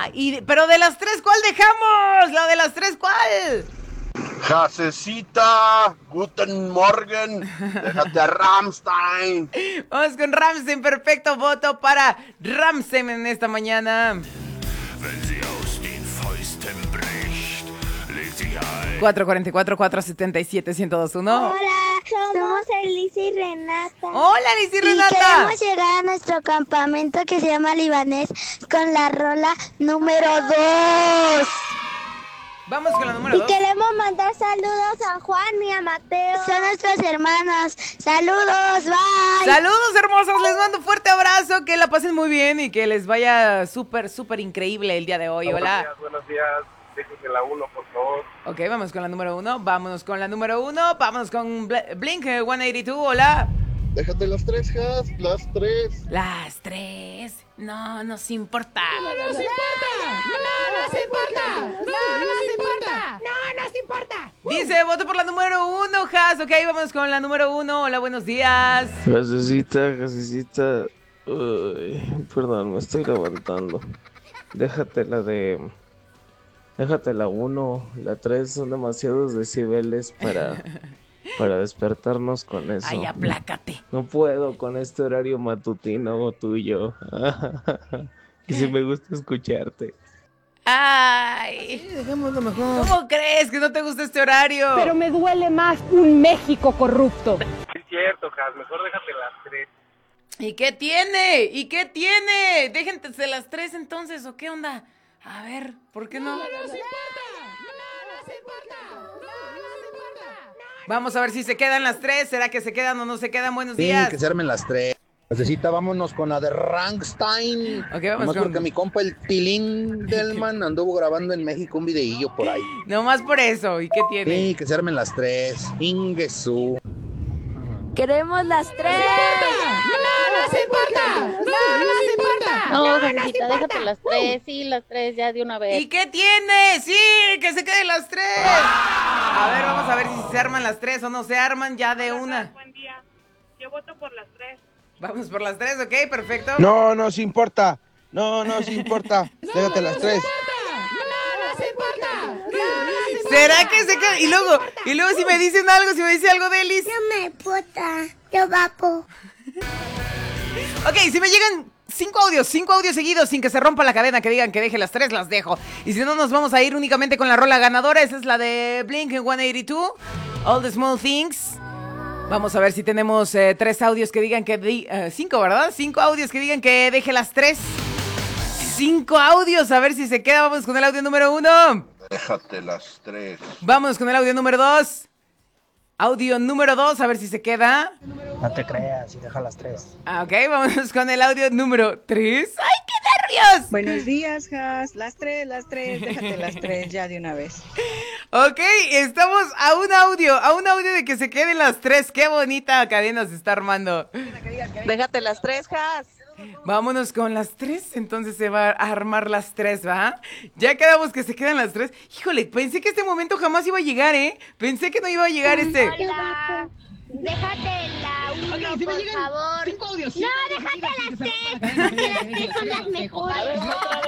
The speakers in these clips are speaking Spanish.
Pero de las tres, ¿cuál dejamos? La de las tres, ¿cuál? Jasecita, guten Morgen, déjate a Rammstein. Vamos con Rammstein, perfecto voto para Rammstein en esta mañana. 444-477-1021. Hola, somos Elisa y Renata. Hola, Elisa y Renata. Queremos llegar a nuestro campamento que se llama Libanés con la rola número 2. Vamos con la número 2. Y queremos mandar saludos a Juan y a Mateo. Son nuestros hermanos. Saludos, bye. Saludos, hermosos. Les mando un fuerte abrazo. Que la pasen muy bien y que les vaya súper, súper increíble el día de hoy. Hola. Buenos días. Déjenme la 1, por favor. Ok, vamos con la número 1. Vámonos con la número 1. Vámonos con Blink 182. Hola. Déjate las tres, Jas, las tres. Las tres. No nos importa. No nos importa. No nos importa. No nos importa. No nos importa. Dice, voto por la número 1, Jas. Ok, vamos con la número 1. Hola, buenos días. Jasecita. Uy, perdón, me estoy levantando. Déjate la 1, la 3 son demasiados decibeles para despertarnos con eso. Ay, aplácate. No puedo con este horario matutino tuyo. Y si me gusta escucharte. Ay, Dejémoslo mejor. ¿cómo crees que no te gusta este horario? Pero me duele más un México corrupto. Sí, es cierto, Jas. Mejor déjate las 3. ¿Y qué tiene? ¿Y qué tiene? Déjense las tres entonces, ¿o qué onda? A ver, ¿por qué no? No nos importa. No nos importa. No nos importa. Vamos a ver si se quedan las tres. ¿Será que se quedan o no se quedan? Buenos días. Sí, que se armen las tres. Necesita, vámonos con la de Rammstein. Ok, vamos Nomás con... porque mi compa el Tilín Delman anduvo grabando en México un videillo por ahí. Nomás por eso. ¿Y qué tiene? Sí, que se armen las tres. Ingesu. Queremos las 3. No nos importa. No nos importa. No, Jasecita, déjate las 3. Sí, las 3 ya de una vez. ¿Y qué tiene? Sí, que se queden las tres. A ver, vamos a ver si se arman las tres o no se arman ya de una. Buen día. Yo voto por las 3. Vamos por las tres, ¿ok? Perfecto. No nos importa. No nos importa. Déjate las tres. No nos importa. ¿Será que se quedan? Y luego si me dicen algo, si me dice algo de Elis. No me puta. Yo vapo. Ok, si me llegan 5 audios seguidos sin que se rompa la cadena, que digan que deje las tres, las dejo. Y si no, nos vamos a ir únicamente con la rola ganadora. Esa es la de Blink 182, All the Small Things. Vamos a ver si tenemos 3 audios que digan que... 5, ¿verdad? 5 audios que digan que deje las 3. 5 audios, a ver si se queda. Vamos con el audio número 1. Déjate las tres. Vamos con el audio número 2. Audio número 2, a ver si se queda. No te creas, y deja las 3. Ok, vámonos con el audio número 3. ¡Ay, qué nervios! Buenos días, Jas. Las 3, déjate las 3 ya de una vez. Ok, estamos a un audio de que se queden las 3. Qué bonita cadena se está armando. Déjate las 3, Jas. Vámonos con las 3, entonces se va a armar las 3, ¿va? Ya quedamos que se quedan las 3. Híjole, pensé que este momento jamás iba a llegar, ¿eh? Pensé que no iba a llegar Hola. Déjate la 1, si me por llegan favor. 5 audios. No, déjate las 3. Porque las 3 son las mejores.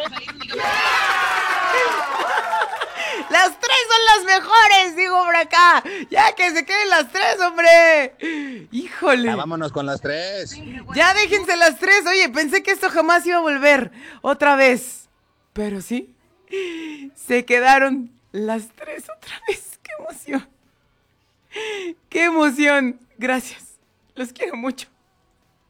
Las 3 son las mejores, digo por acá. Ya que se queden las 3, hombre. Híjole. Ya, vámonos con las tres. Ya déjense las 3. Oye, pensé que esto jamás iba a volver otra vez. Pero sí, se quedaron las 3 otra vez. ¡Qué emoción! ¡Qué emoción! Gracias. Los quiero mucho.